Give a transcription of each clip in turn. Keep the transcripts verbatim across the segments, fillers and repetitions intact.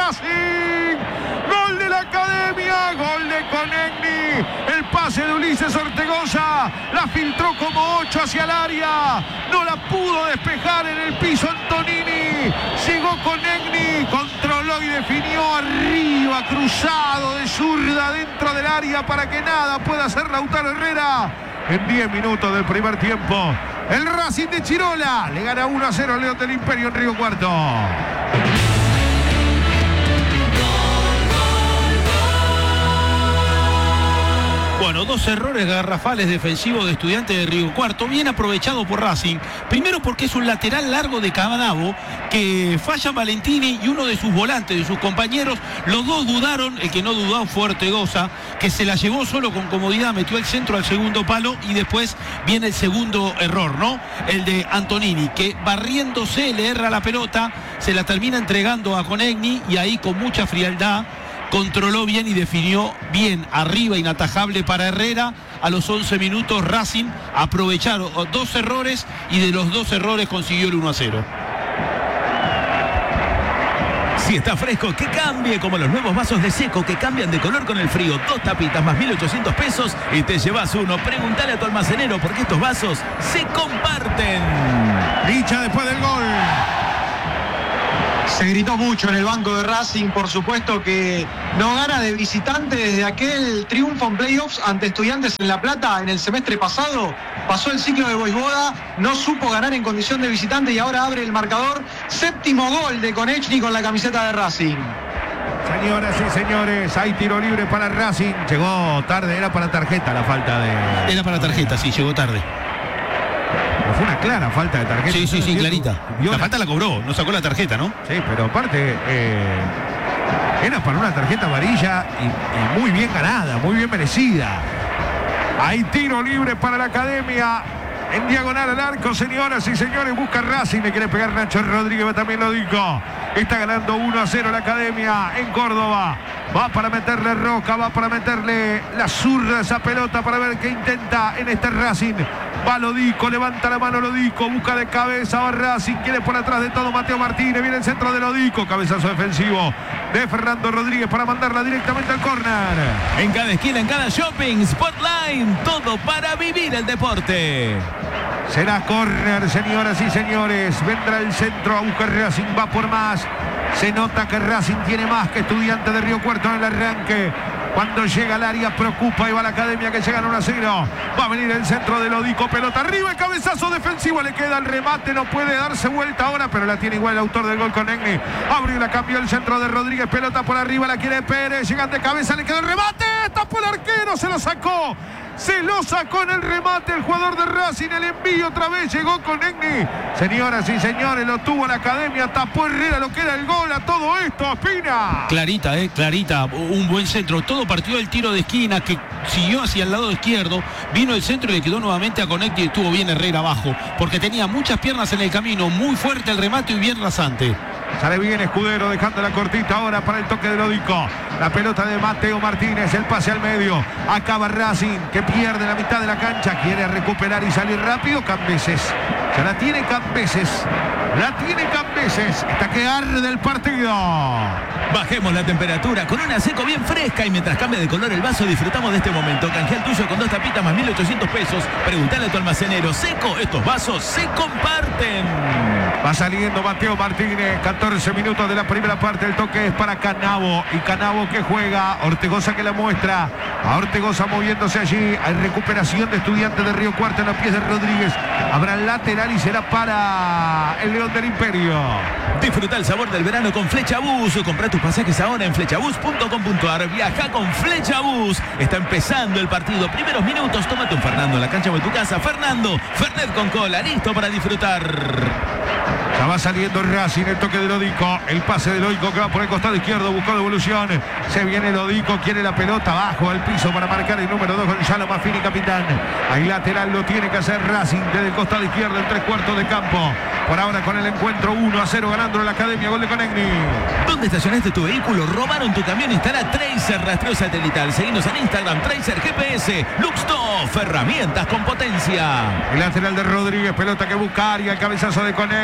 Racing. Gol de la Academia, gol de Conegni. El pase de Ulises Ortegoza la filtró como ocho hacia el área. No la pudo despejar en el piso Antonini. Llegó Conegni, controló y definió arriba, cruzado de zurda dentro del área para que nada pueda hacer Lautaro Herrera. En diez minutos del primer tiempo, el Racing de Chirola le gana uno a cero al León del Imperio en Río Cuarto. Bueno, dos errores garrafales defensivos de Estudiantes de Río Cuarto, bien aprovechado por Racing. Primero porque es un lateral largo de Canavo que falla Valentini y uno de sus volantes, de sus compañeros. Los dos dudaron, el que no dudó fue Ortegoza, que se la llevó solo con comodidad, metió el centro al segundo palo y después viene el segundo error, ¿no? El de Antonini, que barriéndose le erra la pelota, se la termina entregando a Conegni y ahí con mucha frialdad controló bien y definió bien, arriba, inatajable para Herrera. A los once minutos Racing aprovecharon dos errores y de los dos errores consiguió el uno a cero. Si está fresco, que cambie, como los nuevos vasos de Seco que cambian de color con el frío. Dos tapitas más mil ochocientos pesos y te llevas uno. Pregúntale a tu almacenero porque estos vasos se comparten. Licha después del gol. Se gritó mucho en el banco de Racing, por supuesto que no gana de visitante desde aquel triunfo en playoffs ante Estudiantes en La Plata en el semestre pasado. Pasó el ciclo de Voivoda, no supo ganar en condición de visitante y ahora abre el marcador. Séptimo gol de Konechny con la camiseta de Racing. Señoras y señores, hay tiro libre para Racing. Llegó tarde, era para tarjeta la falta de... Era para tarjeta, sí, llegó tarde. Pero fue una clara falta de tarjeta. Sí, sí, sí, clarita. Viola. La falta la cobró, no sacó la tarjeta, ¿no? Sí, pero aparte eh, era para una tarjeta amarilla y, y muy bien ganada, muy bien merecida. Hay tiro libre para la Academia. En diagonal al arco, señoras y señores, busca Racing, le quiere pegar Nacho Rodríguez, también lo dijo. Está ganando uno a cero la Academia en Córdoba. Va para meterle Roca, va para meterle la zurda esa pelota para ver qué intenta en este Racing. Va Lodico, levanta la mano Lodico, busca de cabeza, va Racing, quiere por atrás de todo Mateo Martínez, viene el centro de Lodico, cabezazo defensivo de Fernando Rodríguez para mandarla directamente al córner. En cada esquina, en cada shopping, Spotline, todo para vivir el deporte. Será córner, señoras y señores. Vendrá el centro a buscar Racing, va por más. Se nota que Racing tiene más que Estudiantes de Río Cuarto en el arranque. Cuando llega al área preocupa y va a la Academia que llegan uno a cero. Va a venir el centro de Lodico, pelota arriba, el cabezazo defensivo, le queda el remate, no puede darse vuelta ahora, pero la tiene igual el autor del gol Conegni. Abrió y la cambió el centro de Rodríguez, pelota por arriba, la quiere Pérez, llegan de cabeza, le queda el remate, tapó el arquero, se lo sacó. Se lo sacó en el remate el jugador de Racing, el envío otra vez llegó Conegni. Señoras y señores, lo tuvo la Academia, tapó Herrera lo que era el gol a todo esto, Espina. Clarita, eh, clarita, un buen centro. Todo partió del tiro de esquina que siguió hacia el lado izquierdo, vino el centro y le quedó nuevamente a Conegni y estuvo bien Herrera abajo, porque tenía muchas piernas en el camino, muy fuerte el remate y bien rasante. Sale bien Escudero, dejando la cortita ahora para el toque de Lodico. La pelota de Mateo Martínez, el pase al medio. Acaba Racing, que pierde la mitad de la cancha. Quiere recuperar y salir rápido. Cambeses. Ya la tiene Cambeses. La tiene Cambeses. Hasta que arde el partido. Bajemos la temperatura con una Seco bien fresca y mientras cambia de color el vaso disfrutamos de este momento. Canjea el tuyo con dos tapitas más mil ochocientos pesos. Preguntale a tu almacenero. Seco, estos vasos se comparten. Va saliendo Mateo Martínez, catorce minutos de la primera parte, el toque es para Canavo, y Canavo que juega, Ortegoza que la muestra, a Ortegoza moviéndose allí, hay recuperación de Estudiantes de Río Cuarto en los pies de Rodríguez, habrá lateral y será para el León del Imperio. Disfruta el sabor del verano con Flecha Bus, compra tus pasajes ahora en flechabus punto com punto ar, viaja con Flecha Bus, está empezando el partido, primeros minutos, tómate un Fernando en la cancha o en tu casa, Fernando, Fernet con cola, listo para disfrutar. Ya va saliendo Racing, el toque de Lodico, el pase de Lodico que va por el costado izquierdo, buscó devolución, se viene Lodico, quiere la pelota abajo al piso para marcar el número dos, Gonzalo Maffini, capitán. Ahí lateral lo tiene que hacer Racing desde el costado izquierdo, en tres cuartos de campo. Por ahora con el encuentro uno a cero ganando la Academia, gol de Conegni. ¿Dónde estacionaste tu vehículo? ¿Robaron tu camión? Instala Tracer rastreo satelital. Seguinos en Instagram, Tracer G P S. Luxtoff, herramientas con potencia. El lateral de Rodríguez, pelota que busca área, el cabezazo de Conegni.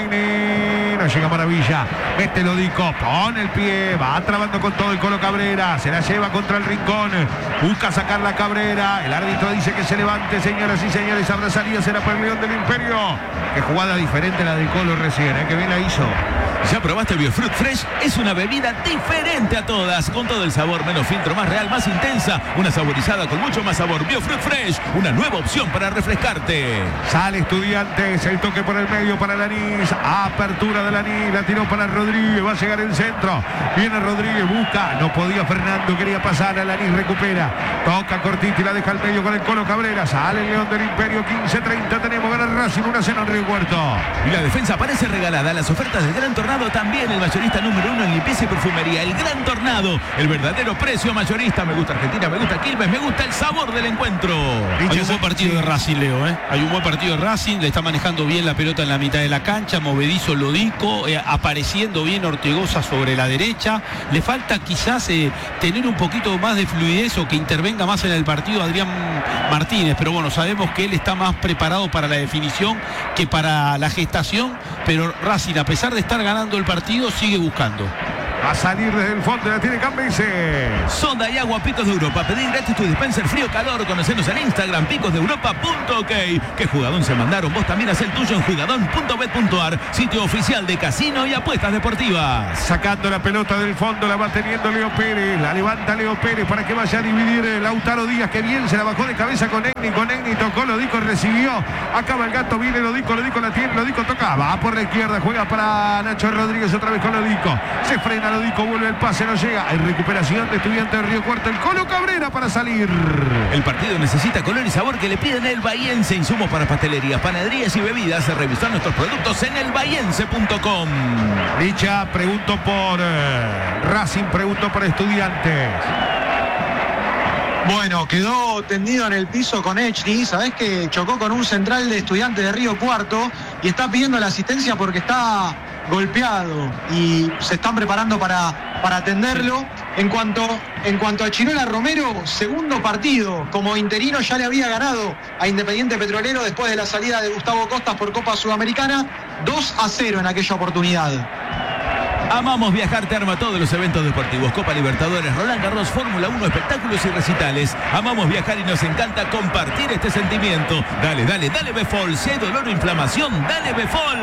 no llega Maravilla, mete Lodico, pone el pie, va trabando con todo el Colo Cabrera, se la lleva contra el rincón, busca sacar la Cabrera, el árbitro dice que se levante, señoras y señores, habrá salido, será para el León del Imperio. Qué jugada diferente la de Colo recién, ¿eh? Que bien la hizo. ¿Ya probaste el Biofruit Fresh? Es una bebida diferente a todas, con todo el sabor, menos filtro, más real, más intensa. Una saborizada con mucho más sabor. Biofruit Fresh, una nueva opción para refrescarte. Sale Estudiantes, el toque por el medio para Lanís. Apertura de Lanís, la tiró para Rodríguez, va a llegar el centro. Viene Rodríguez, busca, no podía Fernando, quería pasar, a Lanís recupera. Toca cortita y la deja al medio con el Colo Cabrera. Sale el León del Imperio, quince treinta, tenemos ganar Racing, uno a cero en Río Cuarto. Y la defensa parece regalada. Las ofertas del Gran Tornado también, el mayorista número uno en limpieza y perfumería, el Gran Tornado, el verdadero precio mayorista. Me gusta Argentina, me gusta Quilmes, me gusta el sabor del encuentro. Hay un buen partido de Racing, Leo, ¿eh? Hay un buen partido de Racing, le está manejando bien la pelota en la mitad de la cancha, movedizo Lodico, eh, apareciendo bien Ortegoza sobre la derecha. Le falta quizás eh, tener un poquito más de fluidez o que intervenga más en el partido Adrián Martínez, pero bueno, sabemos que él está más preparado para la definición que para la gestación, pero Racing, a pesar de estar ganando el partido, sigue buscando. Va a salir desde el fondo, la tiene Cambises. Soda y agua Picos de Europa. Pedí gratis tu dispenser frío calor. Conocenos en Instagram, picos de europa punto ok. ¿Qué jugadón se mandaron? Vos también haz el tuyo en jugadón punto bet punto ar, sitio oficial de casino y apuestas deportivas. Sacando la pelota del fondo, la va teniendo Leo Pérez. La levanta Leo Pérez para que vaya a dividir Lautaro Díaz, que bien se la bajó de cabeza con Egni. Con Egni tocó, Lodico recibió. Acaba el gato, viene Lodico, Lodico la tiene, Lodico toca. Va por la izquierda, juega para Nacho Rodríguez otra vez con Lodico. Se frena Lodico, vuelve el pase, no llega. Hay recuperación de Estudiantes de Río Cuarto. El Colo Cabrera para salir. El partido necesita color y sabor que le piden el Bahiense. Insumos para pastelería, panaderías y bebidas. Revisar nuestros productos en el bahiense punto com. Licha, pregunto por eh, Racing, pregunto por Estudiantes. Bueno, quedó tendido en el piso con Echny. Sabés que chocó con un central de Estudiantes de Río Cuarto y está pidiendo la asistencia porque está golpeado y se están preparando para, para atenderlo. En cuanto, en cuanto a Chirola Romero, segundo partido como interino, ya le había ganado a Independiente Petrolero después de la salida de Gustavo Costas por Copa Sudamericana, dos a cero en aquella oportunidad. Amamos viajar, te arma todos los eventos deportivos. Copa Libertadores, Roland Garros, Fórmula uno, espectáculos y recitales. Amamos viajar y nos encanta compartir este sentimiento. Dale, dale, dale Befol. Si hay dolor o inflamación, dale Befol.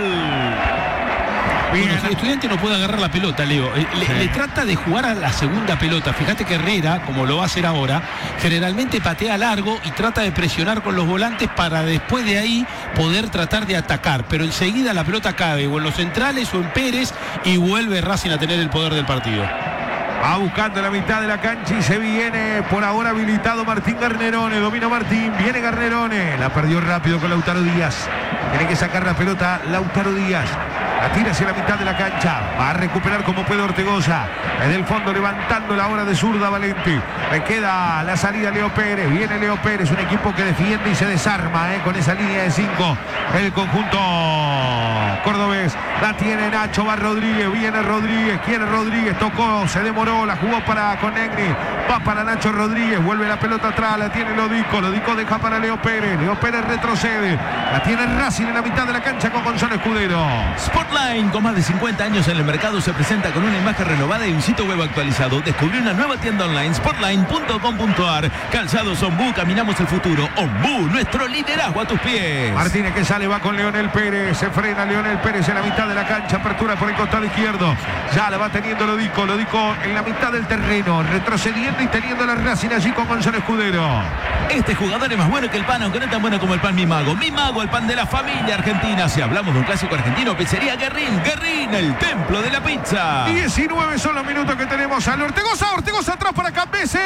Bueno, el estudiante no puede agarrar la pelota, Leo. Le, sí. le trata de jugar a la segunda pelota. Fíjate que Herrera, como lo va a hacer ahora, generalmente patea largo y trata de presionar con los volantes para después de ahí poder tratar de atacar. Pero enseguida la pelota cabe o en los centrales o en Pérez y vuelve Racing a tener el poder del partido. Va buscando la mitad de la cancha y se viene por ahora habilitado Martín Garnerone. Domina Martín, viene Garnerone. La perdió rápido con Lautaro Díaz. Tiene que sacar la pelota Lautaro Díaz. La tira hacia la mitad de la cancha. Va a recuperar como puede Ortegoza. Desde el fondo levantando la hora de zurda Valenti. Le queda la salida Leo Pérez. Viene Leo Pérez, un equipo que defiende y se desarma eh, con esa línea de cinco. El conjunto cordobés. La tiene Nacho, va Rodríguez. Viene Rodríguez. Quiere Rodríguez. Tocó, se demoró. La jugó para con Negri. Va para Nacho Rodríguez. Vuelve la pelota atrás. La tiene Lodico. Lodico deja para Leo Pérez. Leo Pérez retrocede. La tiene Racing en la mitad de la cancha con Gonzalo Escudero. Sportline, con más de cincuenta años en el mercado, se presenta con una imagen renovada y un sitio web actualizado. Descubrí una nueva tienda online, sportline punto com punto ar. Calzados Ombú, caminamos el futuro. Ombú, nuestro liderazgo a tus pies. Martínez que sale, va con Leonel Pérez. Se frena Leonel Pérez en la mitad de la cancha. Apertura por el costado izquierdo. Ya la va teniendo Lodico. Lodico en la mitad del terreno. Retrocediendo y teniendo la Racing allí con Gonzalo Escudero. Este jugador es más bueno que el pan, aunque no es tan bueno como el pan Mi Mago. Mi Mago, el pan de la familia argentina. Si hablamos de un clásico argentino, pizzería Guerrín. Guerrín, el templo de la pizza. diecinueve son los minutos que tenemos al Ortegoza. Ortegoza atrás para Cambeses.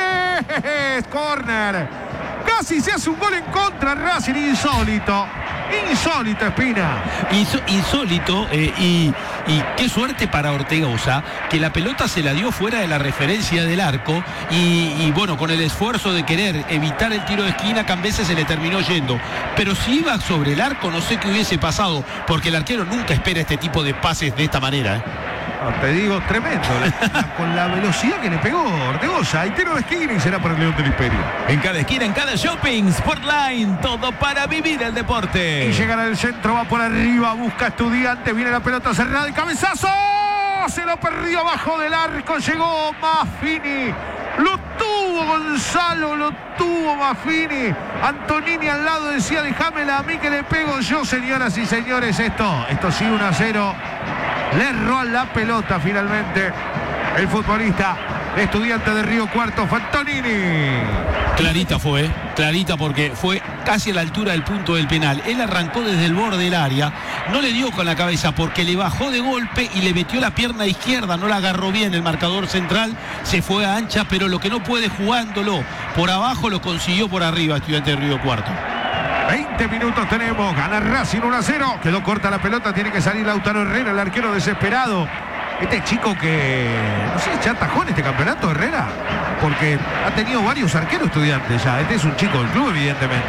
Corner. Casi se hace un gol en contra. Racing, insólito. Insólito, Espina. Inso, insólito eh, y, y qué suerte para Ortegoza, que la pelota se la dio fuera de la referencia del arco y, y bueno, con el esfuerzo de querer evitar el tiro de esquina, Cambeses se le terminó yendo. Pero si iba sobre el arco, no sé qué hubiese pasado, porque el arquero nunca espera este tipo de pases de esta manera. ¿eh? No, te digo, tremendo. La, la, con la velocidad que le pegó Ortegoza. Hay tiro de esquina y será para el León del Imperio. En cada esquina, en cada shopping, Sportline, todo para vivir el deporte. Y llegará al centro, va por arriba, busca Estudiante, viene la pelota cerrada y cabezazo. Se lo perdió abajo del arco, llegó Maffini. Lo tuvo Gonzalo, lo tuvo Maffini. Antonini al lado decía, déjamela a mí que le pego yo, señoras y señores. Esto, esto sí, uno a cero. Le erró a la pelota finalmente el futbolista Estudiante de Río Cuarto, Antonini. Clarita fue, clarita porque fue casi a la altura del punto del penal. Él arrancó desde el borde del área, no le dio con la cabeza porque le bajó de golpe y le metió la pierna izquierda, no la agarró bien el marcador central, se fue a ancha, pero lo que no puede jugándolo por abajo lo consiguió por arriba Estudiante de Río Cuarto. veinte minutos tenemos, gana Racing uno a cero, quedó corta la pelota, tiene que salir Lautaro Herrera, el arquero desesperado. Este chico que, no sé, ya atajó en este campeonato, Herrera, porque ha tenido varios arqueros Estudiantes ya. Este es un chico del club, evidentemente.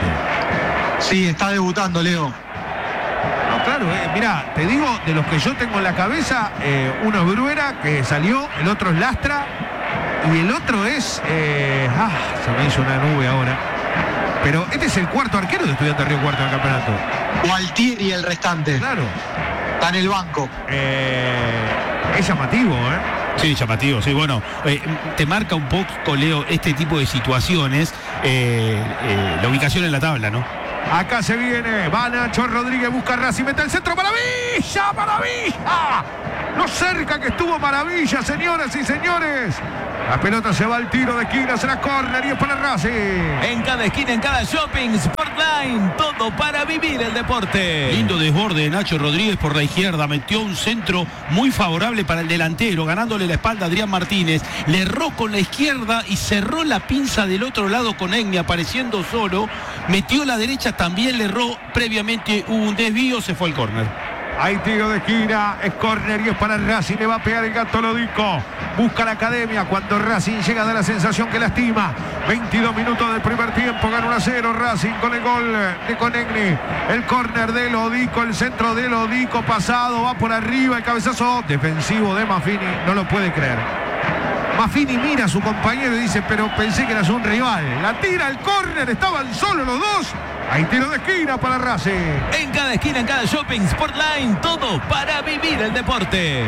Sí, está debutando, Leo. No, claro, eh, mira, te digo, de los que yo tengo en la cabeza, eh, uno es Bruera, que salió, el otro es Lastra, y el otro es, eh, ah, se me hizo una nube ahora. Pero este es el cuarto arquero de Estudiantes Río Cuarto del campeonato. Gualtieri el restante. Claro. Está en el banco. Eh, es llamativo, ¿eh? Sí, llamativo, sí, bueno, eh, te marca un poco, Leo, este tipo de situaciones, eh, eh, la ubicación en la tabla, ¿no? Acá se viene, va Nacho Rodríguez, busca Racing, mete el centro, ¡maravilla, maravilla! Lo cerca que estuvo Maravilla, señoras y señores. La pelota se va al tiro de esquina, será córner y es para Racing. En cada esquina, en cada shopping, Sportline, todo para vivir el deporte. Lindo desborde de Nacho Rodríguez por la izquierda, metió un centro muy favorable para el delantero, ganándole la espalda a Adrián Martínez, le erró con la izquierda y cerró la pinza del otro lado con Egni apareciendo solo, metió la derecha, también le erró, previamente hubo un desvío, se fue al córner. Hay tiro de esquina, es córner y es para Racing, le va a pegar el Gato Lodico. Busca la academia cuando Racing llega, da la sensación que lastima. veintidós minutos del primer tiempo, gana uno a cero Racing con el gol de Conegni. El córner de Lodico, el centro de Lodico pasado, va por arriba, el cabezazo defensivo de Maffini, no lo puede creer. Maffini mira a su compañero y dice, pero pensé que eras un rival. La tira el córner, estaban solos los dos. Hay tiro de esquina para Racing. En cada esquina, en cada shopping, Sportline, todo para vivir el deporte.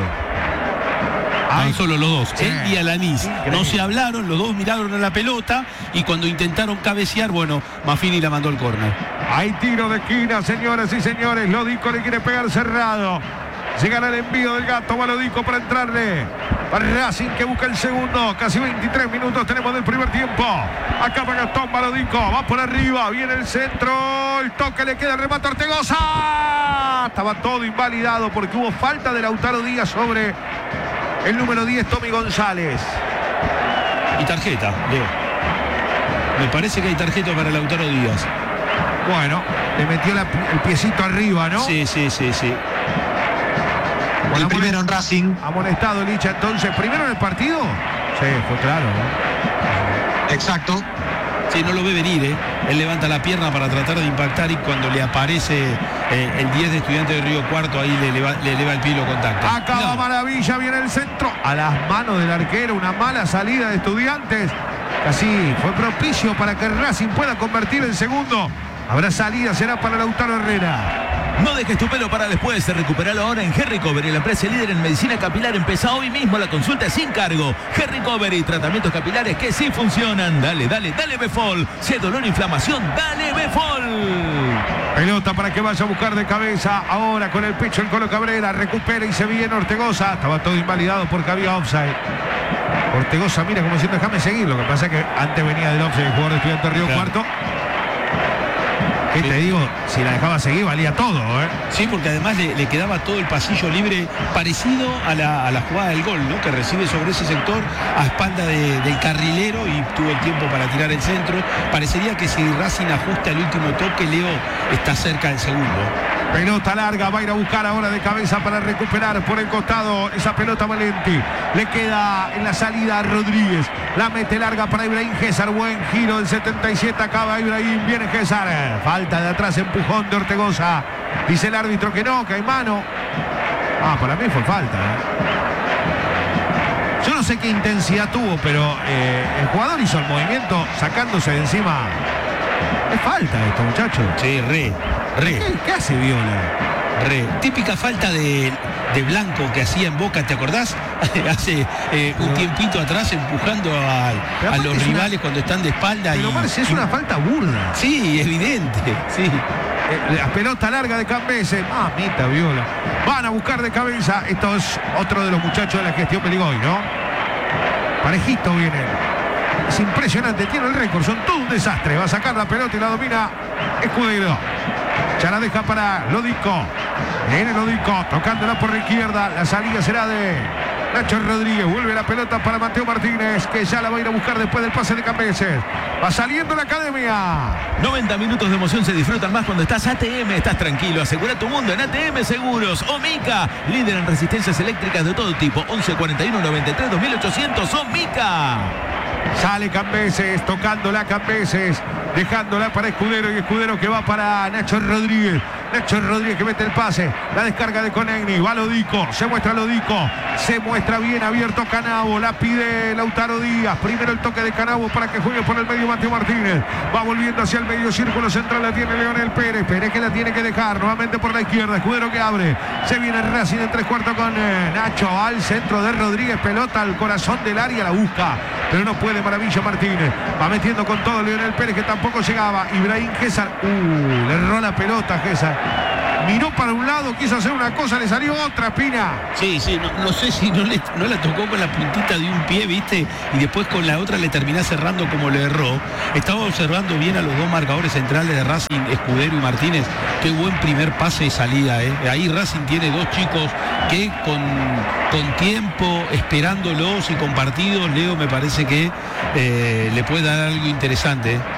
Van solo los dos, Sí. él y Alanís. Increíble. No se hablaron, los dos miraron a la pelota y cuando intentaron cabecear, bueno, Maffini la mandó al córner. Hay tiro de esquina, señoras y señores. Lodico le quiere pegar cerrado. Llegará el envío del Gato, va Lodico para entrarle. Para Racing que busca el segundo. Casi veintitrés minutos tenemos del primer tiempo. Acá va Gastón Balodico. Va por arriba. Viene el centro. El toque le queda el remate a Ortegoza. Estaba todo invalidado porque hubo falta de Lautaro Díaz sobre el número diez, Tommy González. Y tarjeta, Leo. Me parece que hay tarjeta para Lautaro Díaz. Bueno, le metió la- el piecito arriba, ¿no? Sí, sí, sí, sí. Bueno, El primero en Racing. Amonestado Licha entonces. ¿Primero en el partido? Sí, fue claro, ¿no? Exacto. Sí, no lo ve venir, ¿eh? Él levanta la pierna para tratar de impactar y cuando le aparece eh, el diez de Estudiante de Río Cuarto, ahí le eleva, le eleva el pie y lo contacta. Acaba No. Maravilla, viene el centro. A las manos del arquero, una mala salida de Estudiantes. Casi fue propicio para que Racing pueda convertir el segundo. Habrá salida, será para Lautaro Herrera. No dejes tu pelo para después, recuperalo ahora en G-Recovery, la empresa líder en medicina capilar. Empieza hoy mismo la consulta sin cargo. G-Recovery, tratamientos capilares que sí funcionan. Dale, dale, dale Befol. Si hay dolor o inflamación, dale Befol. Pelota para que vaya a buscar de cabeza. Ahora con el pecho el Colo Cabrera. Recupera y se viene Ortegoza. Estaba todo invalidado porque había offside. Ortegoza mira como diciendo déjame seguir. Lo que pasa es que antes venía del offside el jugador de Estudiantes Río Claro. Cuarto. ¿Qué te digo? Si la dejaba seguir valía todo, ¿eh? Sí, porque además le, le quedaba todo el pasillo libre parecido a la, a la jugada del gol, ¿no? Que recibe sobre ese sector a espalda de- del carrilero y tuvo el tiempo para tirar el centro. Parecería que si Racing ajusta el último toque, Leo está cerca del segundo. Pelota larga, va a ir a buscar ahora de cabeza para recuperar por el costado esa pelota Valenti. Le queda en la salida a Rodríguez. La mete larga para Ibrahim César. Buen giro del setenta y siete. Acaba Ibrahim. Viene César. Falta de atrás, empujón de Ortegoza. Dice el árbitro que no, que hay mano. Ah, para mí fue falta. ¿eh? Yo no sé qué intensidad tuvo, pero eh, el jugador hizo el movimiento sacándose de encima. Es falta esto, muchachos. Sí, re, re. ¿Qué, qué hace Viola? Re. Típica falta de, de Blanco que hacía en Boca, ¿te acordás? Hace eh, un tiempito atrás empujando a, a los rivales una... cuando están de espalda. Pero y, Marce, es y... una falta burda. Sí, evidente, sí. Eh, la pelota larga de Cambeses. Mamita, Viola. Van a buscar de cabeza. Esto es otro de los muchachos de la gestión Peligoy, ¿no? Parejito viene. Es impresionante, tiene el récord, son todo un desastre. Va a sacar la pelota y la domina Escudero. Ya la deja para Lodico. Viene Lodico, tocándola por la izquierda. La salida será de Nacho Rodríguez. Vuelve la pelota para Mateo Martínez, que ya la va a ir a buscar después del pase de Cambeses. Va saliendo la academia. noventa minutos de emoción se disfrutan más cuando estás A T M. Estás tranquilo, asegura tu mundo en A T M Seguros. Omica, líder en resistencias eléctricas de todo tipo. once cuarenta y uno noventa y tres dos mil ochocientos. Omica. Sale Cambeses, tocándola Cambeses, dejándola para Escudero, y Escudero que va para Nacho Rodríguez. Nacho Rodríguez que mete el pase, la descarga de Conegni, va Lodico, se muestra Lodico, se muestra bien abierto Canavo, la pide Lautaro Díaz, primero el toque de Canavo para que juegue por el medio Mateo Martínez, va volviendo hacia el medio círculo central, la tiene Leonel Pérez, Pérez que la tiene que dejar, nuevamente por la izquierda, Escudero que abre, se viene Racing en tres cuartos con eh, Nacho, al centro de Rodríguez, pelota al corazón del área, la busca, pero no puede Maravilla Martínez, va metiendo con todo Leonel Pérez que tampoco llegaba, Ibrahim Gesar, uh, le erró la pelota Gesar. Miró para un lado, quiso hacer una cosa, le salió otra, Pina. Sí, sí, no, no sé si no, le, no la tocó con la puntita de un pie, ¿viste? Y después con la otra le terminó cerrando como le erró. Estaba observando bien a los dos marcadores centrales de Racing, Escudero y Martínez. Qué buen primer pase y salida, ¿eh? Ahí Racing tiene dos chicos que con, con tiempo, esperándolos y con partidos, Leo me parece que eh, le puede dar algo interesante, ¿eh?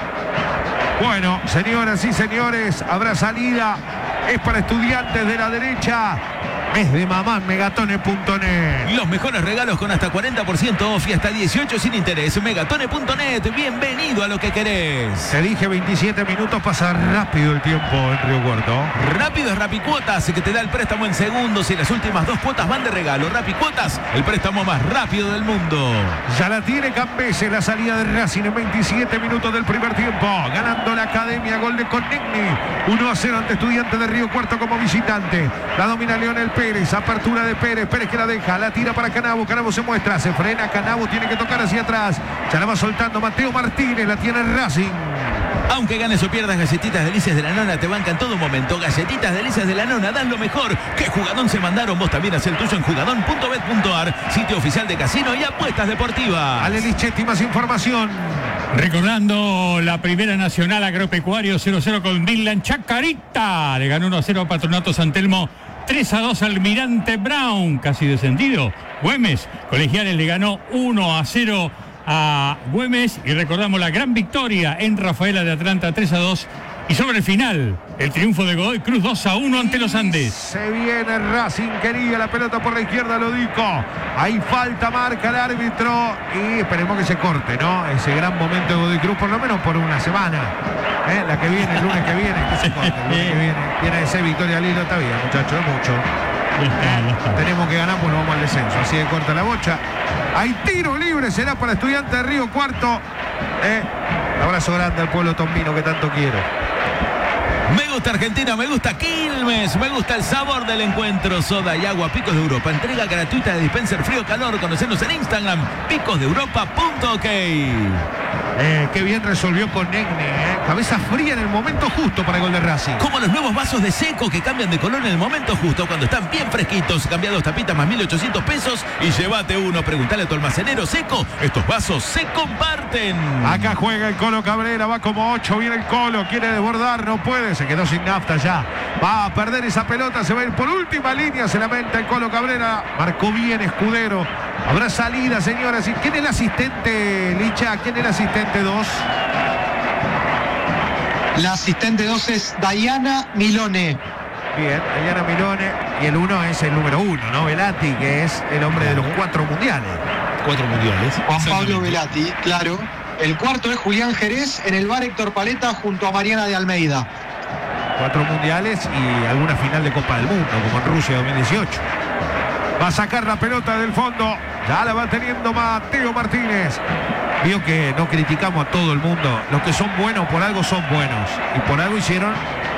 Bueno, señoras y señores, habrá salida. Es para Estudiantes de la derecha. Es de mamá en megatone punto net. Los mejores regalos con hasta cuarenta por ciento off y hasta dieciocho sin interés. megatone punto net. Bienvenido a lo que querés. Te dije veintisiete minutos, pasa rápido el tiempo en Río Cuarto. Rápido es Rapicuotas, que te da el préstamo en segundos y las últimas dos cuotas van de regalo. Rapicuotas, el préstamo más rápido del mundo. Ya la tiene Cambeses, la salida de Racing en veintisiete minutos del primer tiempo. Ganando la academia, gol de Conegni. uno a cero ante Estudiantes de Río Cuarto como visitante. La domina Leonel Pérez, apertura de Pérez, Pérez que la deja, la tira para Canavo, Canavo se muestra, se frena, Canavo tiene que tocar hacia atrás, ya la va soltando Mateo Martínez, la tiene Racing. Aunque ganes o pierdas, Galletitas Delicias de la Nona te bancan todo momento. Galletitas Delicias de la Nona dan lo mejor. ¿Qué jugadón se mandaron? Vos también haz el tuyo en jugadón punto bet punto ar, sitio oficial de casino y apuestas deportivas. Ale Lichetti, más información. Recordando la primera nacional agropecuario cero cero con Dylan Chacarita. Le ganó uno a cero a Patronato San Telmo. tres a dos Almirante Brown, casi descendido. Güemes, Colegiales le ganó uno a cero a Güemes. Y recordamos la gran victoria en Rafaela de Atlanta, tres a dos. Y sobre el final, el triunfo de Godoy Cruz dos a uno ante los Andes. Se viene Racing, quería la pelota por la izquierda, Lodico. Ahí falta, marca el árbitro. Y esperemos que se corte, ¿no? Ese gran momento de Godoy Cruz, por lo menos por una semana. ¿Eh? La que viene, el lunes que viene, que se corte. El lunes que viene. Tiene ese Victoria Lilo, está bien, muchachos, es mucho. Ya está, ya está. Tenemos que ganar, pues nos vamos al descenso. Así de corta la bocha. Hay tiro libre, será para Estudiantes de Río Cuarto. ¿Eh? Abrazo grande al pueblo tombino que tanto quiero. Me gusta Argentina, me gusta Quilmes, me gusta el sabor del encuentro. Soda y agua Picos de Europa. Entrega gratuita de dispenser frío calor. Conocernos en Instagram, picos de europa punto ok. Eh, qué bien resolvió con Negni, eh. Cabeza fría en el momento justo para el gol de Racing. Como los nuevos vasos de Seco que cambian de color en el momento justo cuando están bien fresquitos. Cambiados tapitas más mil ochocientos pesos y llévate uno. Preguntale a tu almacenero Seco. Estos vasos se comparten. Acá juega el Colo Cabrera, va como ocho, viene el Colo, quiere desbordar, no puede, se quedó sin nafta ya. Va a perder esa pelota, se va a ir por última línea, se lamenta el Colo Cabrera. Marcó bien Escudero. Habrá salida, señoras. ¿Y quién es el asistente, Licha? ¿Quién es el asistente dos? La asistente dos es Dayana Milone. Bien, Dayana Milone. Y el uno es el número uno, ¿no? Velati, que es el hombre de los cuatro mundiales. Cuatro mundiales. Juan Pablo Velati, claro. El cuarto es Julián Jerez en el bar Héctor Paleta junto a Mariana de Almeida. Cuatro mundiales y alguna final de Copa del Mundo, como en Rusia dos mil dieciocho. Va a sacar la pelota del fondo. Ya la va teniendo Mateo Martínez. Vio que no criticamos a todo el mundo. Los que son buenos por algo son buenos. Y por algo hicieron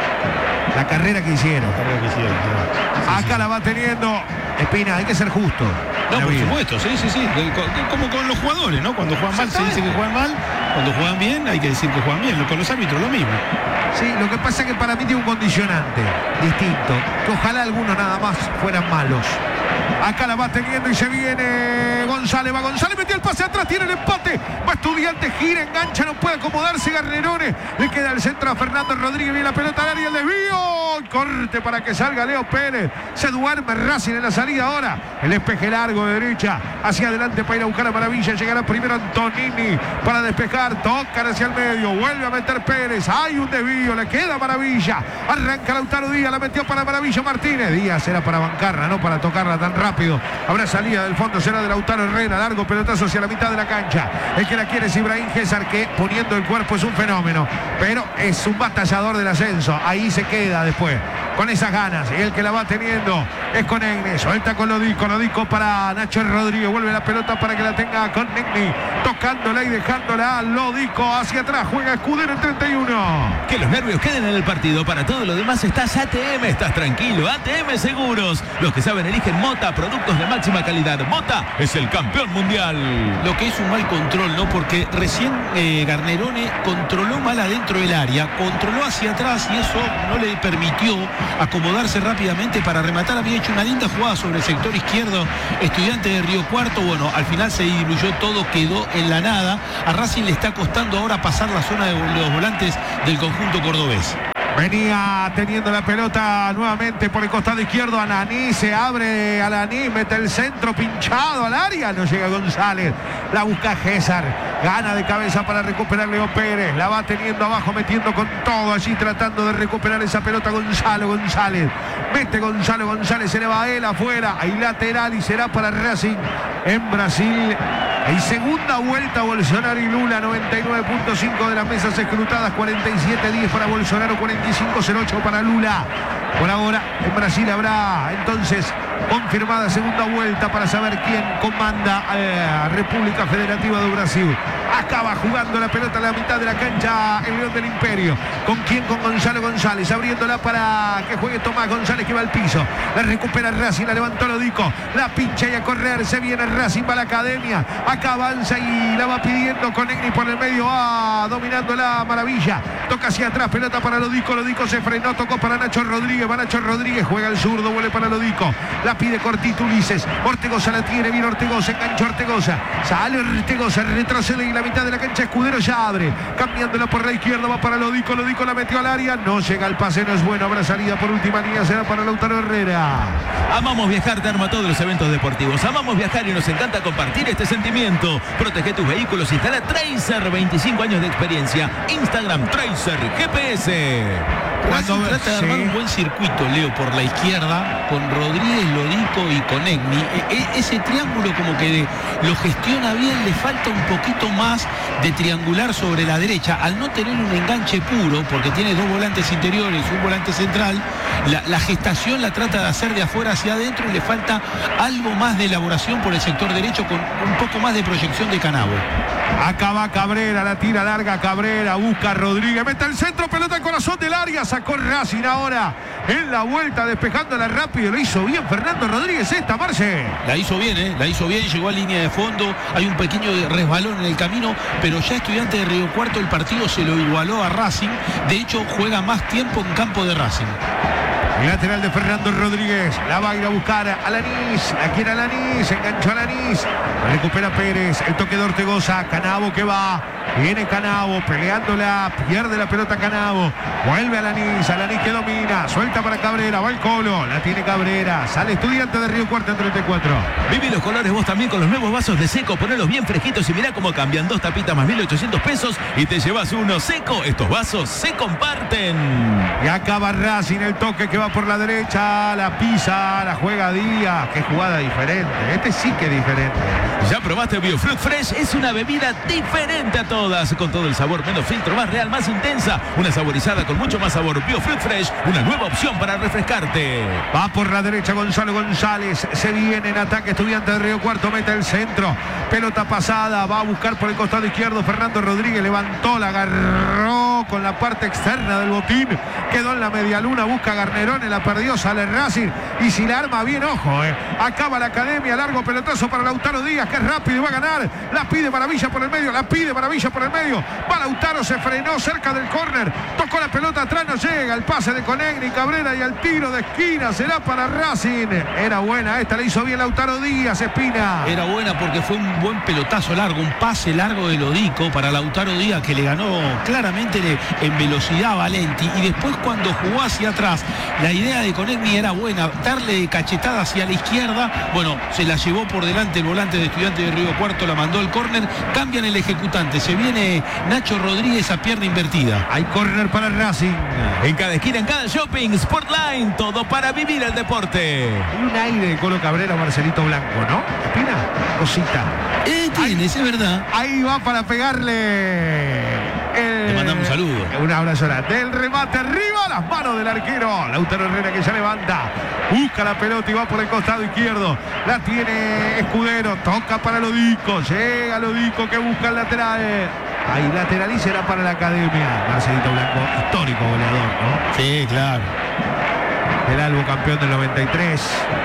la carrera que hicieron. La carrera que hicieron sí, Acá sí. La va teniendo Espina. Hay que ser justo. No, por supuesto, sí, sí, sí. Como con los jugadores, ¿no? Cuando juegan mal se dice que juegan mal. Cuando juegan bien hay que decir que juegan bien. Con los árbitros lo mismo. Sí, lo que pasa es que para mí tiene un condicionante distinto. Que ojalá algunos nada más fueran malos. Acá la va teniendo y se viene González. Va González, metió el pase atrás, tiene el empate. Va Estudiantes, gira, engancha, no puede acomodarse Garnerone. Le queda el centro a Fernando Rodríguez. Viene la pelota al área, el desvío. Corte para que salga Leo Pérez. Se duerme Racing en la salida ahora. El despeje largo de derecha. Hacia adelante para ir a buscar a Maravilla. Llegará primero Antonini para despejar. Tocan hacia el medio. Vuelve a meter Pérez. Hay un desvío. Le queda Maravilla. Arranca Lautaro Díaz. La metió para Maravilla Martínez. Díaz era para bancarla, no para tocarla tan rápido. Habrá salida del fondo. Será de Lautaro Herrera. Largo pelotazo hacia la mitad de la cancha. El que la quiere es Ibrahim César, que poniendo el cuerpo es un fenómeno. Pero es un batallador del ascenso. Ahí se queda después. Con esas ganas. Y el que la va teniendo es con Negni. Suelta con Lodico. Lodico para Nacho Rodríguez. Vuelve la pelota para que la tenga con Negni. Tocándola y dejándola a Lodico hacia atrás. Juega Escudero en treinta y uno. Que los nervios queden en el partido. Para todo lo demás estás A T M. Estás tranquilo. A T M Seguros. Los que saben eligen Mota. Productos de máxima calidad. Mota es el campeón mundial. Lo que es un mal control, ¿no? Porque recién eh, Garnerone controló mal adentro del área. Controló hacia atrás y eso no le permitió acomodarse rápidamente para rematar. Había hecho una linda jugada sobre el sector izquierdo Estudiante de Río Cuarto. Bueno, al final se diluyó todo, quedó en la nada. A Racing le está costando ahora pasar la zona de los volantes del conjunto cordobés. Venía teniendo la pelota nuevamente por el costado izquierdo. Ananí, se abre Ananí, mete el centro pinchado al área. No llega González. La busca César. Gana de cabeza para recuperar Leo Pérez. La va teniendo abajo, metiendo con todo allí, tratando de recuperar esa pelota Gonzalo González. Mete Gonzalo González, se le va a él afuera. Hay lateral y será para Racing en Brasil. En segunda vuelta Bolsonaro y Lula, noventa y nueve punto cinco de las mesas escrutadas, cuarenta y siete diez para Bolsonaro, cuarenta y cinco cero ocho para Lula. Por ahora en Brasil habrá entonces confirmada segunda vuelta para saber quién comanda a la República Federativa de Brasil. Acaba jugando la pelota a la mitad de la cancha el León del Imperio. ¿Con quién? Con Gonzalo González, abriéndola para que juegue Tomás González, que va al piso. La recupera Racing, la levantó Lodico. La pincha y a correr, se viene Racing, va a la academia. Acá avanza y la va pidiendo con Negri por el medio. Va dominando la Maravilla. Toca hacia atrás, pelota para Lodico. Lodico se frenó, tocó para Nacho Rodríguez. Va Nacho Rodríguez, juega el zurdo, vuelve para Lodico. La pide cortito Ulises. Ortegoza la tiene, viene Ortegoza, engancha Ortegoza. Sale Ortegoza, retrocede y la mitad de la cancha. Escudero ya abre, cambiándola por la izquierda, va para Lodico. Lodico la metió al área, no llega el pase, no es bueno. Habrá salida por última línea, será para Lautaro Herrera. Amamos viajar, te arma todos los eventos deportivos. Amamos viajar y nos encanta compartir este sentimiento. Protege tus vehículos, instala Tracer, veinticinco años de experiencia. Instagram Tracer G P S. Racing trata de armar sí. un buen circuito, Leo, por la izquierda, con Rodríguez, Lodico y con Egni. E e ese triángulo como que lo gestiona bien, le falta un poquito más de triangular sobre la derecha. Al no tener un enganche puro, porque tiene dos volantes interiores, un volante central, la, la gestación la trata de hacer de afuera hacia adentro y le falta algo más de elaboración por el sector derecho, con un poco más de proyección de Canavo. Acá va Cabrera, la tira larga Cabrera, busca a Rodríguez, mete el centro, pelota al corazón del área, sacó Racing ahora en la vuelta, despejándola rápido, lo hizo bien Fernando Rodríguez esta, Marce. La hizo bien, ¿eh? La hizo bien, llegó a línea de fondo, hay un pequeño resbalón en el camino, pero ya Estudiante de Río Cuarto el partido se lo igualó a Racing, de hecho juega más tiempo en campo de Racing. El lateral de Fernando Rodríguez, la va a ir a buscar a Lanís, la quiere a Lanís, enganchó a Lanís, recupera Pérez, el toque de Ortegoza, Canavo que va, viene Canavo, peleándola, pierde la pelota Canavo, vuelve a Lanís, a Lanís que domina, suelta para Cabrera, va el Colo, la tiene Cabrera, sale Estudiante de Río Cuarto en treinta y cuatro. Viví los colores vos también con los nuevos vasos de Seco, ponelos bien fresquitos y mirá cómo cambian, dos tapitas más mil ochocientos pesos y te llevas uno. Seco, estos vasos se comparten. Y acaba Racing, el toque que va por la derecha, la pisa, la juega Díaz. Qué jugada diferente. Este sí que es diferente. ¿Ya probaste Biofruit Fresh? Es una bebida diferente a todos. todas, con todo el sabor, menos filtro, más real, más intensa. Una saborizada con mucho más sabor. BioFruit Fresh, una nueva opción para refrescarte. Va por la derecha Gonzalo González. Se viene en ataque Estudiante de Río Cuarto. Mete el centro. Pelota pasada. Va a buscar por el costado izquierdo Fernando Rodríguez. Levantó, la agarró con la parte externa del botín. Quedó en la media luna. Busca Garnerone. La perdió. Sale Racing. Y si la arma bien, ojo. Eh. Acaba la academia. Largo pelotazo para Lautaro Díaz, que es rápido y va a ganar. La pide Maravilla por el medio. La pide Maravilla por el medio. Va Lautaro. Se frenó cerca del córner. Tocó la pelota atrás. No llega. El pase de Conegni, Cabrera y al tiro de esquina. Será para Racing. Era buena. Esta le hizo bien Lautaro Díaz, Espina. Era buena porque fue un buen pelotazo largo, un pase largo de Lodico para Lautaro Díaz, que le ganó claramente en velocidad a Valenti. Y después, cuando jugó hacia atrás, la idea de Conegni era buena, darle cachetada hacia la izquierda. Bueno, se la llevó por delante el volante de Estudiantes de Río Cuarto, la mandó al córner. Cambian el ejecutante. Se viene Nacho Rodríguez a pierna invertida. Hay córner para Racing. En cada esquina, en cada shopping, Sportline, todo para vivir el deporte. Hay un aire de Colo Cabrera, Marcelito Blanco, ¿no? Espina, cosita. Eh, tienes, es verdad. Ahí va para pegarle. El... Le mandamos un saludo. Un abrazo grande. El remate arriba, las manos del arquero. Lautaro Herrera, que ya levanta. Busca la pelota y va por el costado izquierdo. La tiene Escudero. Toca para Lodico. Llega Lodico, que busca el lateral. Ahí lateral y será para la academia. Marcelito Blanco, histórico goleador, ¿no? Sí, claro. El Albo, campeón del noventa y tres.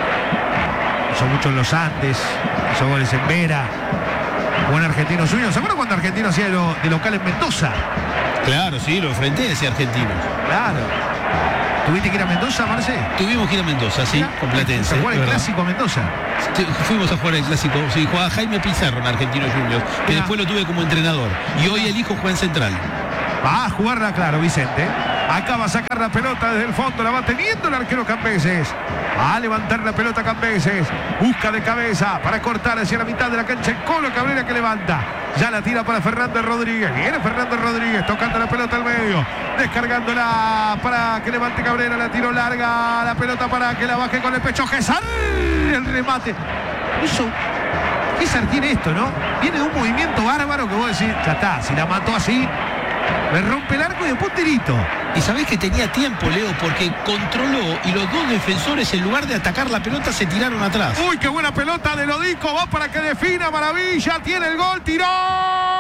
Hizo mucho en los Andes. Hizo goles en Vera. Buen Argentino suyo. ¿Se acuerdan cuando Argentino hacía de, lo, de local en Mendoza? Claro, sí, lo enfrenté a ese argentino. Claro. ¿Tuviste que ir a Mendoza, Marce? Tuvimos que ir a Mendoza, sí, con Platense. ¿Se juega el clásico a Mendoza? Fuimos a jugar el clásico. Sí, jugaba Jaime Pizarro en Argentino Juniors, que Mira. Después lo tuve como entrenador. Y hoy el hijo juega en Central. Va a jugarla, claro, Vicente. Acaba a sacar la pelota desde el fondo. La va teniendo el arquero Cambeses. Va a levantar la pelota Cambeses. Busca de cabeza para cortar hacia la mitad de la cancha. El Colo Cabrera, que levanta. Ya la tira para Fernando Rodríguez. Viene Fernando Rodríguez tocando la pelota al medio. Descargándola para que levante Cabrera. La tiró larga. La pelota para que la baje con el pecho. Gesar. El remate. Eso. Gesar tiene esto, ¿no? Viene de un movimiento bárbaro que vos decís, ya está, si la mató así, le rompe el arco y después tirito. Y sabés que tenía tiempo, Leo, porque controló y los dos defensores, en lugar de atacar la pelota, se tiraron atrás. Uy, qué buena pelota de Lodico. Va para que defina. Maravilla. Tiene el gol. Tiró.